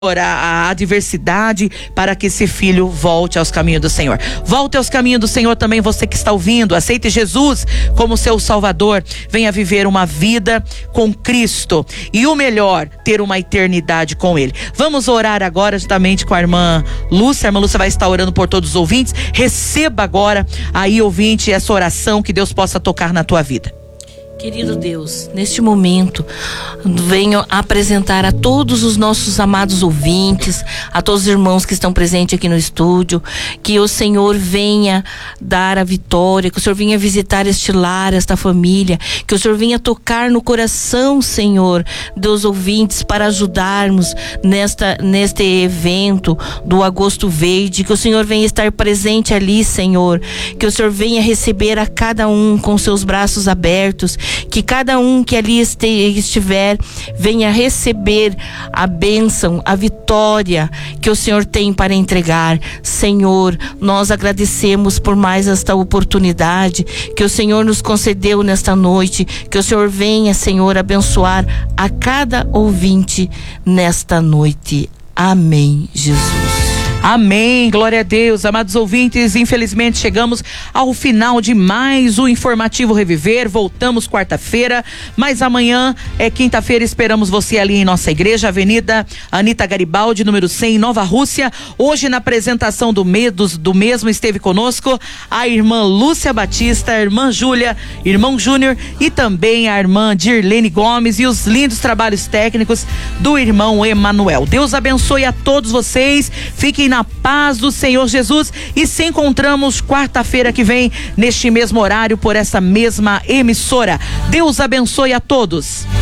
a adversidade para que esse filho volte aos caminhos do Senhor. Volte aos caminhos do Senhor também, você que está ouvindo. Aceite Jesus como seu Salvador. Venha viver uma vida com Cristo e o melhor, ter uma eternidade com Ele. Vamos orar agora justamente com a irmã Lúcia. A irmã Lúcia vai estar orando por todos os ouvintes. Receba agora aí, ouvinte, essa oração, que Deus possa tocar na tua vida. Querido Deus, neste momento venho apresentar a todos os nossos amados ouvintes, a todos os irmãos que estão presentes aqui no estúdio, que o Senhor venha dar a vitória, que o Senhor venha visitar este lar, esta família, que o Senhor venha tocar no coração, Senhor, dos ouvintes, para ajudarmos neste evento do Agosto Verde, que o Senhor venha estar presente ali, Senhor, que o Senhor venha receber a cada um com seus braços abertos, que cada um que ali estiver venha receber a bênção, a vitória que o Senhor tem para entregar. Senhor, nós agradecemos por mais esta oportunidade que o Senhor nos concedeu nesta noite, que o Senhor venha, Senhor, abençoar a cada ouvinte nesta noite. Amém, Jesus. Amém, glória a Deus. Amados ouvintes, infelizmente chegamos ao final de mais um Informativo Reviver. Voltamos quarta-feira, mas amanhã é quinta-feira. Esperamos você ali em nossa igreja, Avenida Anita Garibaldi, número 100, Nova Rússia. Hoje, na apresentação do mesmo, esteve conosco a irmã Lúcia Batista, a irmã Júlia, irmão Júnior e também a irmã Dirlene Gomes e os lindos trabalhos técnicos do irmão Emanuel. Deus abençoe a todos vocês. Fiquem na paz do Senhor Jesus e se encontramos quarta-feira que vem neste mesmo horário por essa mesma emissora. Deus abençoe a todos.